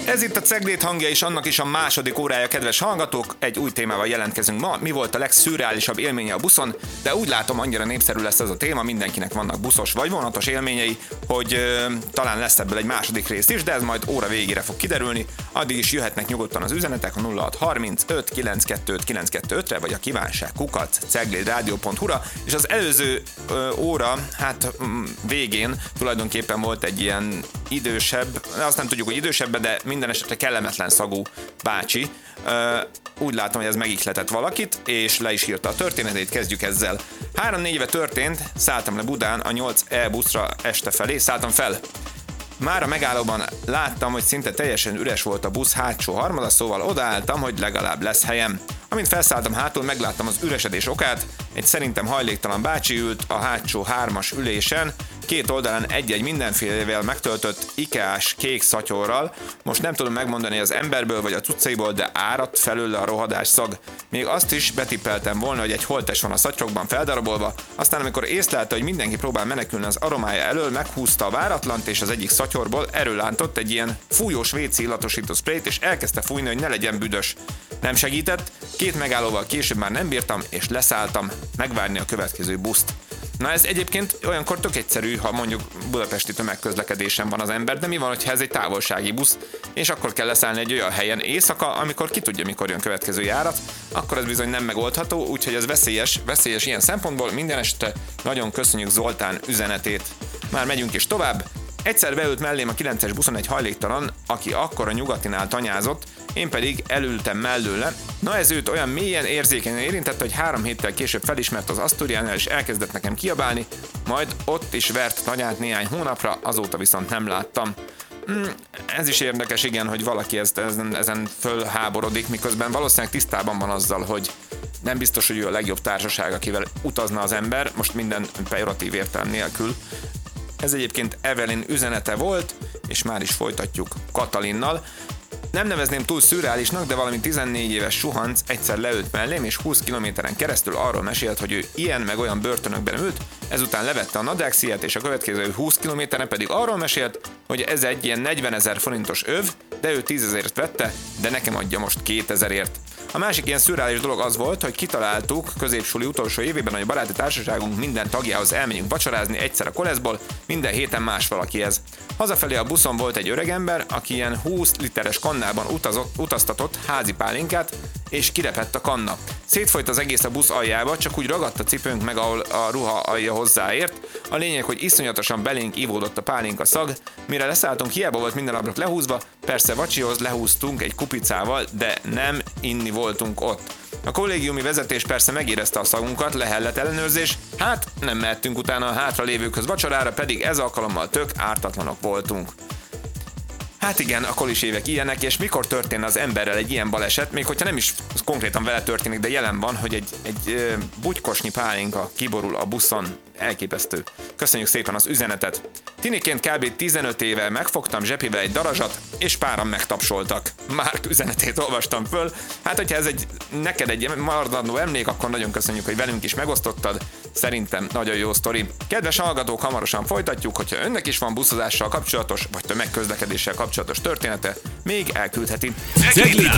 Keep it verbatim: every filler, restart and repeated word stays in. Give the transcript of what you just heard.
Ez itt a Cegléd hangja, és annak is a második órája, kedves hallgatók. Egy új témával jelentkezünk ma. Mi volt a legszürreálisabb élménye a buszon? De úgy látom, annyira népszerű lesz ez a téma, mindenkinek vannak buszos vagy vonatos élményei, hogy ö, talán lesz ebből egy második rész is, de ez majd óra végére fog kiderülni. Addig is jöhetnek nyugodtan az üzenetek a nulla hat harmincöt kilencszázkettőt kilencszázkettőtre, vagy a kívánság kukac ceglédradio pont hu-ra, és az előző ö, óra, hát m, végén tulajdonképpen volt egy ilyen idősebb, azt nem tudjuk, hogy idősebb, de minden esetre kellemetlen szagú bácsi. Ö, úgy látom, hogy ez megihletett valakit, és le is írta a történetét, kezdjük ezzel. Három-négy éve történt, szálltam le Budán a nyolc E buszra este felé, szálltam fel. Már a megállóban láttam, hogy szinte teljesen üres volt a busz hátsó harmada, szóval odaálltam, hogy legalább lesz helyem. Amint felszálltam hátul, megláttam az üresedés okát, egy szerintem hajléktalan bácsi ült a hátsó hármas ülésen, két oldalán egy-egy mindenfélevel megtöltött ikeás kék szatyorral. Most nem tudom megmondani az emberből vagy a cuccaiból, de áradt felőle a rohadás szag. Még azt is betippeltem volna, hogy egy holttest van a szatyrokban feldarabolva, aztán amikor észlelte, hogy mindenki próbál menekülni az aromája elől, meghúzta a váratlant, és az egyik szatyorból erőlántott egy ilyen fújós vé cé illatosító sprayt, és elkezdte fújni, hogy ne legyen büdös. Nem segített, két megállóval később már nem bírtam, és leszálltam megvárni a következő buszt. Na ez egyébként olyankor tök egyszerű, ha mondjuk budapesti tömegközlekedésen van az ember, de mi van, hogyha ez egy távolsági busz, és akkor kell leszállni egy olyan helyen éjszaka, amikor ki tudja, mikor jön következő járat, akkor ez bizony nem megoldható, úgyhogy ez veszélyes, veszélyes ilyen szempontból. Minden este nagyon köszönjük Zoltán üzenetét. Már megyünk is tovább. Egyszer beült mellém a kilences buszon egy hajléktalan, aki akkor a Nyugatinál tanyázott, én pedig elültem mellőle. Na ez őt olyan mélyen érzékenyen érintette, hogy három héttel később felismert az Asztúriánál, és elkezdett nekem kiabálni, majd ott is vert tanyát néhány hónapra, azóta viszont nem láttam. Hmm, ez is érdekes, igen, hogy valaki ezt, ezen, ezen fölháborodik, miközben valószínűleg tisztában van azzal, hogy nem biztos, hogy ő a legjobb társaság, akivel utazna az ember, most minden pejoratív értelem nélkül. Ez egyébként Evelyn üzenete volt, és már is folytatjuk Katalinnal. Nem nevezném túl szürreálisnak, de valami tizennégy éves suhanc egyszer leült mellém, és húsz kilométeren keresztül arról mesélt, hogy ő ilyen meg olyan börtönökben ült, ezután levette a nadrágszíjat, és a következő húsz kilométeren pedig arról mesélt, hogy ez egy ilyen negyvenezer forintos öv, de ő tízezerért vette, de nekem adja most kétezerért. A másik ilyen szürreális dolog az volt, hogy kitaláltuk középsuli utolsó évében, hogy a baráti társaságunk minden tagjához elmenjünk vacsorázni egyszer a koleszból, minden héten más valakihez. Hazafelé a buszon volt egy öregember, aki ilyen húsz literes kannában utazott, utaztatott házi pálinkát, és kirepett a kanna. Szétfolyt az egész a busz aljába, csak úgy ragadt a cipőnk meg, ahol a ruha alja hozzáért. A lényeg, hogy iszonyatosan belénk ivódott a pálinka szag, mire leszálltunk, hiába volt minden ablak lehúzva, persze vacsihoz lehúztunk egy kupicával, de nem inni voltunk ott. A kollégiumi vezetés persze megérezte a szagunkat, lehellett ellenőrzés, hát nem mehettünk utána a hátralévőkhöz vacsorára, pedig ez alkalommal tök ártatlanok voltunk. Hát igen, a kolis évek ilyenek, és mikor történne az emberrel egy ilyen baleset, még hogyha nem is konkrétan vele történik, de jelen van, hogy egy, egy ö, bugykosnyi pálinka kiborul a buszon. Elképesztő. Köszönjük szépen az üzenetet. Tiniként kb. tizenöt éve megfogtam zsepivel egy darazsat, és páran megtapsoltak. Márk üzenetét olvastam föl. Hát, hogyha ez egy neked egy maradandó emlék, akkor nagyon köszönjük, hogy velünk is megosztottad. Szerintem nagyon jó sztori. Kedves hallgatók, hamarosan folytatjuk, hogyha önnek is van buszozással kapcsolatos, vagy tömegközlekedéssel kapcsolatos története, még elküldheti.